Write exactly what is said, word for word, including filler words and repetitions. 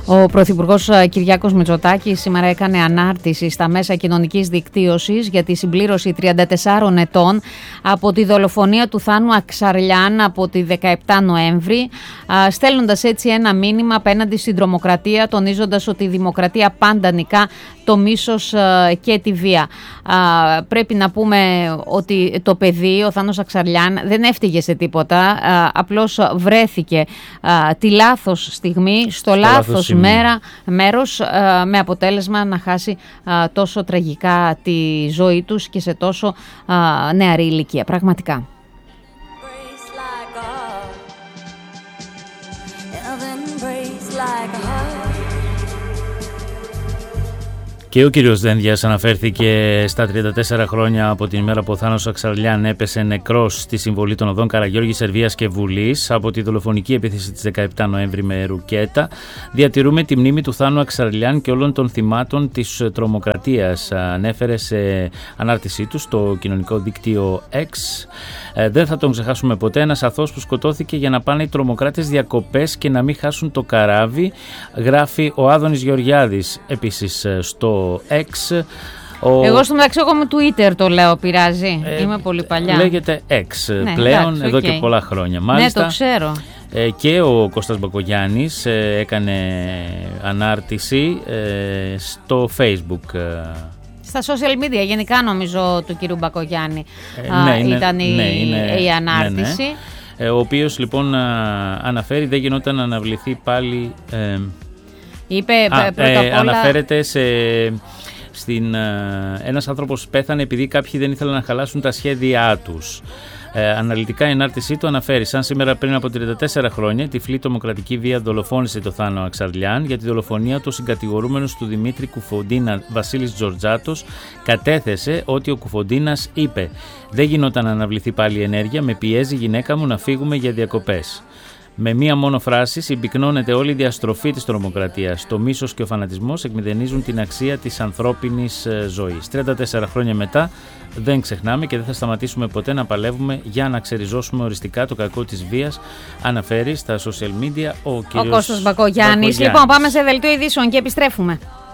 Ο Πρωθυπουργός Κυριάκος Μητσοτάκης σήμερα έκανε ανάρτηση στα μέσα κοινωνικής δικτύωσης για τη συμπλήρωση τριάντα τεσσάρων ετών από τη δολοφονία του Θάνου Αξαρλιάν από τη δεκαεπτά Νοέμβρη, στέλνοντας έτσι ένα μήνυμα απέναντι στην τρομοκρατία, τονίζοντας ότι η δημοκρατία πάντα νικά το μίσος και τη βία. Πρέπει να πούμε ότι το παιδί, ο Θάνος Αξαρλιάν, δεν έφτυγε σε τίποτα, απλώς βρέθηκε τη λάθος στιγμή, στο, στο λάθος, λάθος μέρα, μέρος, με αποτέλεσμα να χάσει τόσο τραγικά τη ζωή τους και σε τόσο νεαρή ηλικία. Πραγματικά. Και ο κύριος Δένδιας αναφέρθηκε στα τριάντα τέσσερα χρόνια από την ημέρα που ο Θάνος Αξαρλιάν έπεσε νεκρός στη συμβολή των οδών Καραγιώργης, Σερβίας και Βουλής από τη δολοφονική επίθεση της δεκαεπτά Νοέμβρη με ρουκέτα. Διατηρούμε τη μνήμη του Θάνου Αξαρλιάν και όλων των θυμάτων της τρομοκρατίας, ανέφερε σε ανάρτησή του στο κοινωνικό δίκτυο X. Ε, δεν θα τον ξεχάσουμε ποτέ, ένας αθώος που σκοτώθηκε για να πάνε οι τρομοκράτες διακοπές και να μην χάσουν το καράβι, γράφει ο Άδωνης Γεωργιάδης επίσης στο X. Ο... Εγώ στο μεταξύ εγώ με Twitter το λέω, πειράζει. Ε, Είμαι πολύ παλιά. Λέγεται X ναι, πλέον, εντάξει, εδώ okay. και πολλά χρόνια. Μάλιστα, ναι, το ξέρω. Ε, και ο Κώστας Μπακογιάννης ε, έκανε ανάρτηση ε, στο Facebook. Ε, Στα social media γενικά νομίζω του κύριου Μπακογιάννη ε, ναι, α, είναι, ήταν η, ναι, είναι, η ανάρτηση. Ναι, ναι. Ε, ο οποίος λοιπόν α, αναφέρει δεν γινόταν να αναβληθεί πάλι... Ε, Είπε α, πρώτα ε, απ' όλα... Αναφέρεται σε... Στην, ένας άνθρωπος πέθανε επειδή κάποιοι δεν ήθελαν να χαλάσουν τα σχέδιά τους. Ε, αναλυτικά η ανάρτησή του αναφέρει: σαν σήμερα πριν από τριάντα τέσσερα χρόνια, η τυφλή τρομοκρατική βία δολοφόνησε το Θάνο Αξαρλιάν. Για τη δολοφονία του, συγκατηγορούμενος του Δημήτρη Κουφοντίνα, Βασίλης Τζορτζάτος, κατέθεσε ότι ο Κουφοντίνας είπε: δεν γινόταν να αναβληθεί πάλι η ενέργεια, με πιέζει η γυναίκα μου να φύγουμε για διακοπές. Με μία μόνο φράση συμπυκνώνεται όλη η διαστροφή της τρομοκρατίας. Το μίσος και ο φανατισμός εκμηδενίζουν την αξία της ανθρώπινης ζωής. τριάντα τέσσερα χρόνια μετά δεν ξεχνάμε και δεν θα σταματήσουμε ποτέ να παλεύουμε για να ξεριζώσουμε οριστικά το κακό της βίας, αναφέρει στα social media ο κύριος ο Κώστας Μπακογιάννης. Λοιπόν, πάμε σε δελτίο ειδήσεων και επιστρέφουμε.